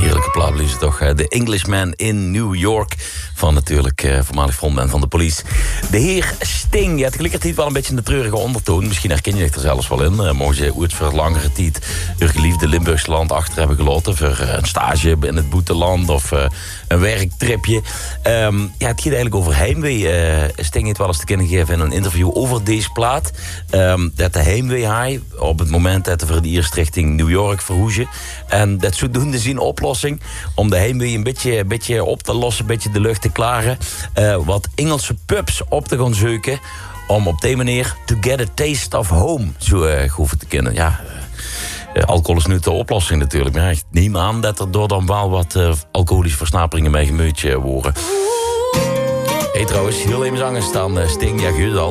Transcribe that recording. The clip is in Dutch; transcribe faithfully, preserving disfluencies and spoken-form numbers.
Heerlijke plaat is het toch. The Englishman in New York. Van natuurlijk uh, voormalig frontman van de Police. De heer Sting. Ja, het klikkert hier wel een beetje in de treurige ondertoon. Misschien herken je het er zelfs wel in. Uh, mogen ze ooit voor langere tijd hun geliefde Limburgse land achter hebben gelaten. Voor uh, een stage in het boeteland of uh, een werktripje. Um, ja, het gaat eigenlijk over heimwee. Uh, Sting heeft wel eens te kennen gegeven in een interview over deze plaat. Um, dat de heimwee hij op het moment dat hij voor de eerst richting New York verhoezen. En dat zodoende zien oplossing om de heimwee een beetje, een beetje op te lossen, een beetje de lucht te klaren. Uh, wat Engelse pubs op te gaan zoeken om op die manier to get a taste of home zo uh, hoeven te kennen. Ja, uh, alcohol is nu de oplossing natuurlijk. Maar ik neem aan dat er door dan wel wat uh, alcoholische versnaperingen mee gemeutje worden. Hé hey, trouwens, heel even zangen staan. Uh, Sting, ja, goed al.